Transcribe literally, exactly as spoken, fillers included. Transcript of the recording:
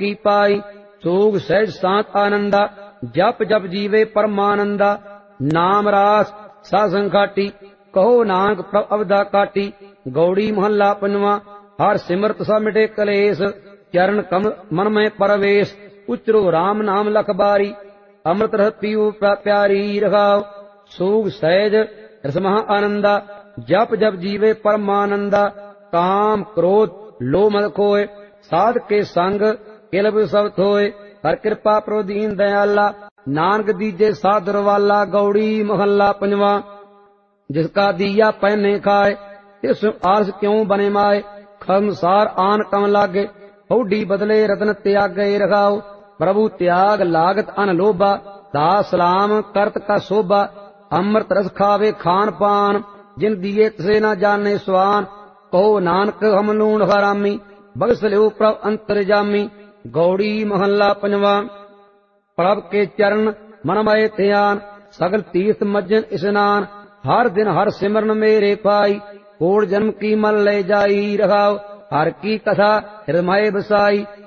की पाई। सोग सहज शांत आनंदा, जप जप जीवे परमानंदा। नाम रास सासंग घाटी, कहो नानक प्रभ अवधा काटी। गौड़ी महला पंजवा। हर सिमरत सब मिटे कलेश, चरण कम मन में परवेश। उचरो राम नाम लख बारी, अमृत रस पीऊ प्यारी रखाओ। सोग सहज रस महा आनंदा, जप जप जीवे परमानंदा। काम क्रोध लो मद खोए, साध के संग किलब सब थोए। हर कृपा प्रभु दीन दयाला, नानक दीजे सादर वाला। गौड़ी महला पंजवा। जिसका दिया पहने खाए, तिस आलस क्यों बने माए। खंसार आन कम लागे, हौडी बदले रतन त्यागे रखाओ। प्रभु त्याग लागत अन लोभा, दास सलाम करत का शोभा। अमृत रस खावे खान पान, जिन दिए तसे न जाने स्वान। कहो नानक हम लूण हरामी, बख्श ल्यो प्रभ अंतरजामी। गौड़ी महला पंजवा। प्रभ के चरण मनमय ध्यान, सगल तीर्थ मज्जन स्नान। हर दिन हर सिमरन मेरे पाई, कोट जन्म की मल ले जाई रखाओ। हर की कथा हृदय बसाई,